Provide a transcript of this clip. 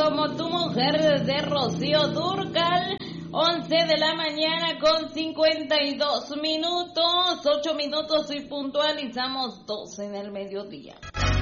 como tu mujer de Rocío Dúrcal. 11 de la mañana con 52 minutos, 8 minutos y puntualizamos 12 en el mediodía.